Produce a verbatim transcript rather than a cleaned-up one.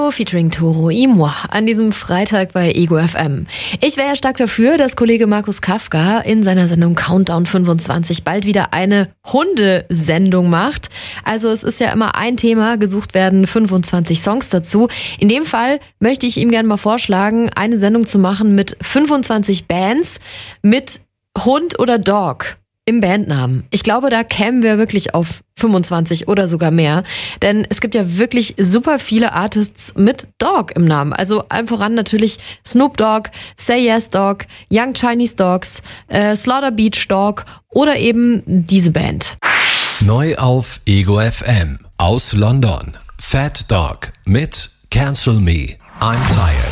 Nano featuring Toro y moi an diesem Freitag bei Ego F M. Ich wäre ja stark dafür, dass Kollege Markus Kafka in seiner Sendung Countdown fünfundzwanzig bald wieder eine Hundesendung macht. Also es ist ja immer ein Thema, gesucht werden fünfundzwanzig Songs dazu. In dem Fall möchte ich ihm gerne mal vorschlagen, eine Sendung zu machen mit fünfundzwanzig Bands mit Hund oder Dog im Bandnamen. Ich glaube, da kämen wir wirklich auf fünfundzwanzig oder sogar mehr. Denn es gibt ja wirklich super viele Artists mit Dog im Namen. Also allen voran natürlich Snoop Dogg, Say Yes Dog, Young Chinese Dogs, äh, Slaughter Beach Dog oder eben diese Band. Neu auf Ego F M aus London. Fat Dog mit Cancel Me, I'm Tired.